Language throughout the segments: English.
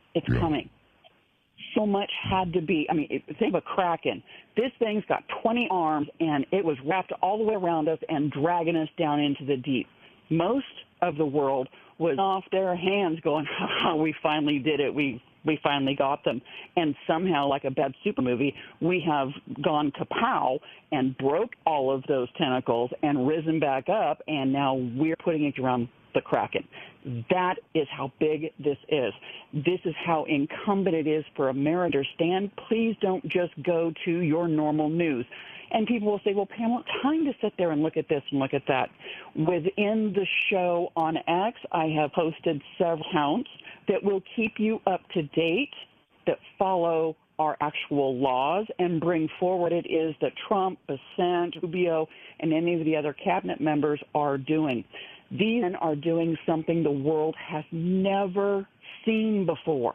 It's coming. So much had to be. I mean, think of a kraken. This thing's got 20 arms, and it was wrapped all the way around us and dragging us down into the deep. Most of the world was off their hands going, we finally did it. We finally got them. And somehow, like a bad super movie, we have gone kapow and broke all of those tentacles and risen back up, and now we're putting it around the kraken. That is how big this is. This is how incumbent it is for America to understand. Please don't just go to your normal news. And people will say, well, Pam, what time to sit there and look at this and look at that? Within the show on X, I have posted several accounts that will keep you up to date, that follow our actual laws and bring forward it is that Trump, Bessent, Rubio, and any of the other cabinet members are doing. These men are doing something the world has never seen before.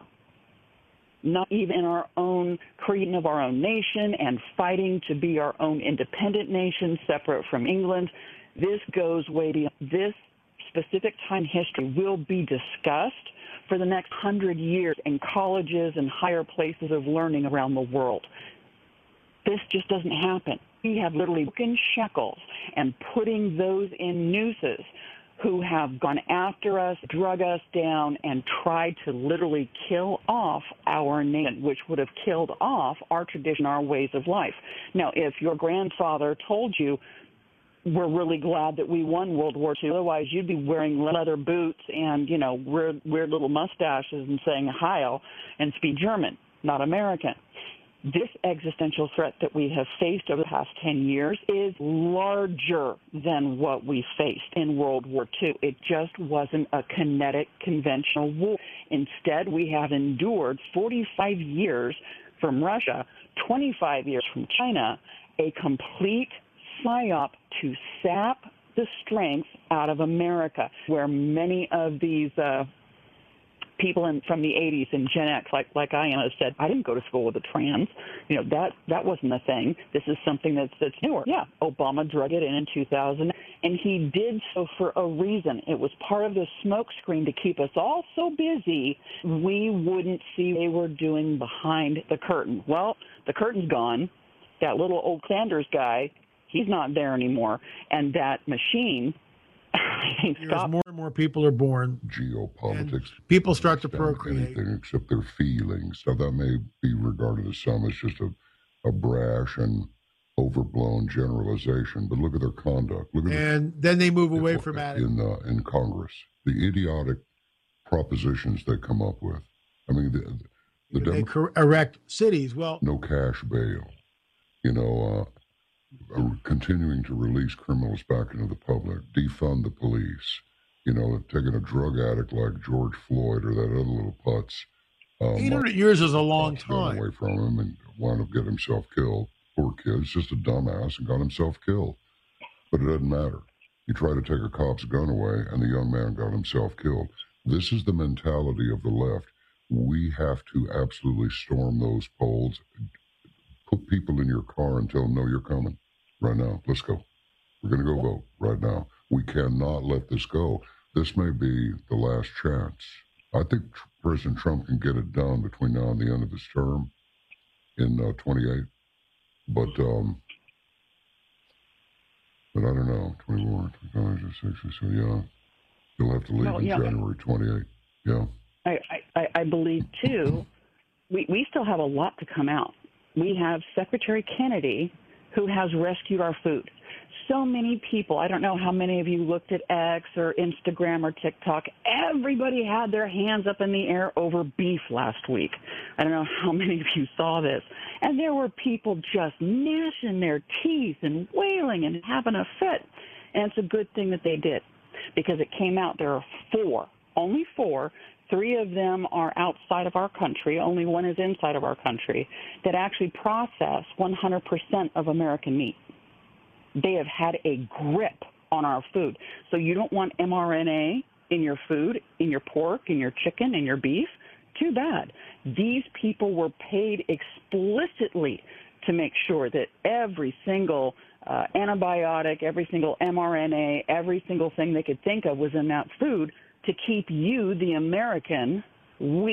Not even in our own creating of our own nation and fighting to be our own independent nation separate from England. This goes way beyond. This specific time history will be discussed for the next 100 years in colleges and higher places of learning around the world. This just doesn't happen. We have literally broken shackles and putting those in nooses who have gone after us, drug us down, and tried to literally kill off our nation, which would have killed off our tradition, our ways of life. Now, if your grandfather told you, we're really glad that we won World War II, otherwise you'd be wearing leather boots and, weird little mustaches and saying Heil and speak German, not American. This existential threat that we have faced over the past 10 years is larger than what we faced in World War II. It just wasn't a kinetic, conventional war. Instead, we have endured 45 years from Russia, 25 years from China, a complete psyop to sap the strength out of America, where many of these people from the 80s and Gen X, like I am, have said, I didn't go to school with a trans. That wasn't a thing. This is something that's newer. Yeah, Obama drug it in 2000, and he did so for a reason. It was part of the smokescreen to keep us all so busy we wouldn't see what they were doing behind the curtain. Well, the curtain's gone. That little old Sanders guy, he's not there anymore. And that machine, as more and more people are born, geopolitics, people start to procreate. Anything except their feelings. So that may be regarded as some as just a brash and overblown generalization. But look at their conduct. Then they move away from that in Congress. The idiotic propositions they come up with. I mean, they erect cities. Well, no cash bail. Continuing to release criminals back into the public, defund the police, taking a drug addict like George Floyd or that other little putz. 800 years is a long time. Away from him and wound up getting himself killed. Poor kid, he's just a dumbass and got himself killed. But it doesn't matter. You try to take a cop's gun away and the young man got himself killed. This is the mentality of the left. We have to absolutely storm those polls. Put people in your car and tell them, no, you're coming. Right now, let's go. We're going to go vote right now. We cannot let this go. This may be the last chance. I think President Trump can get it done between now and the end of his term in 28. But I don't know, 24, 25, 26, so yeah. He'll have to leave in January 28. Yeah. I believe, too, we still have a lot to come out. We have Secretary Kennedy, who has rescued our food. So many people, I don't know how many of you looked at X or Instagram or TikTok, everybody had their hands up in the air over beef last week. I don't know how many of you saw this. And there were people just gnashing their teeth and wailing and having a fit. And it's a good thing that they did, because it came out there are only four. 3 of them are outside of our country, only 1 is inside of our country, that actually process 100% of American meat. They have had a grip on our food. So you don't want mRNA in your food, in your pork, in your chicken, in your beef? Too bad. These people were paid explicitly to make sure that every single antibiotic, every single mRNA, every single thing they could think of was in that food to keep you, the American, weak.